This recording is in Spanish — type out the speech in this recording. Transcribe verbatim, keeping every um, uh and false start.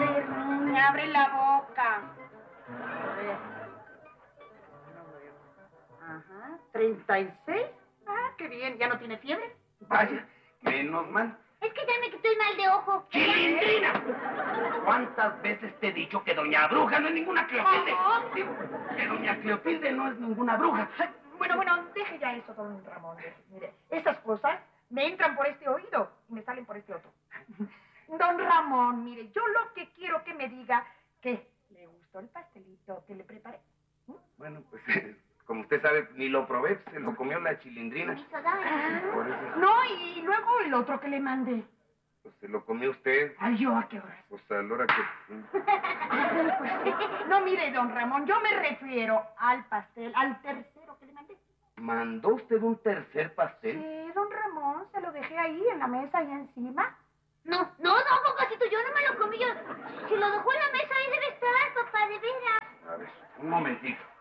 ver, niña, abre la boca. A ver. Ajá, treinta y seis. Ah, qué bien, ¿ya no tiene fiebre? Vaya, menos mal. Es que ya me quitó el mal de ojo. ¡Chilindrina! ¿Cuántas veces te he dicho que doña Bruja no es ninguna Cleotilde? Digo, que doña Cleotilde no es ninguna bruja. Bueno, bueno, deje ya eso, don Ramón. Mire, esas cosas me entran por este oído y me salen por este otro. Don Ramón, mire, yo lo que quiero que me diga que le gustó el pastelito que le preparé. ¿Mm? Bueno, pues, como usted sabe, ni lo probé, se lo comió la Chilindrina. Me hizo daño. Ah, Por eso. no, y luego el otro que le mandé. Pues se lo comió usted. Ay, ¿yo a qué hora? Pues a la hora que... Ay, pues, no, mire, don Ramón, yo me refiero al pastel, al tercero que le mandé. ¿Mandó usted un tercer pastel? Sí, don Ramón, se lo dejé ahí en la mesa, ahí encima. No, no, no, papacito, yo no me lo comí. Yo... Si lo dejó en la mesa, ahí debe estar, papá, de veras. A ver, un momentito.